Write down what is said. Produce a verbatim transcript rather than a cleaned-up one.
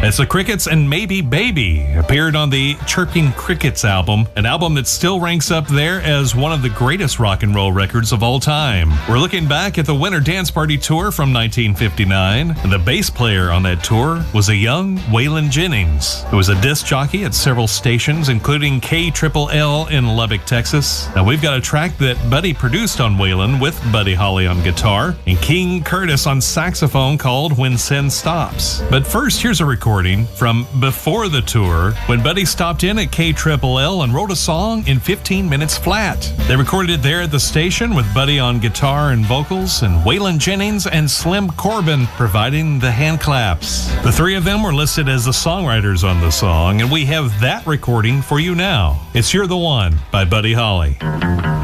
It's the Crickets and Maybe Baby appeared on the Chirping Crickets album, an album that still ranks up there as one of the greatest rock and roll records of all time. We're looking back at the Winter Dance Party Tour from nineteen fifty-nine, and the bass player on that tour was a young Waylon Jennings, who was a disc jockey at several stations, including K L L in Lubbock, Texas. Now, we've got a track that Buddy produced on Waylon with Buddy Holly on guitar and King Curtis on saxophone called When Sin Stops. But first, here's a recording from before the tour when Buddy stopped in at K L L and wrote a song in fifteen minutes flat. They recorded it there at the station with Buddy on guitar and vocals and Waylon Jennings and Slim Corbin providing the hand claps. The three of them were listed as the songwriters on the song, and we have that recording for you now. It's You're the One by Buddy Holly.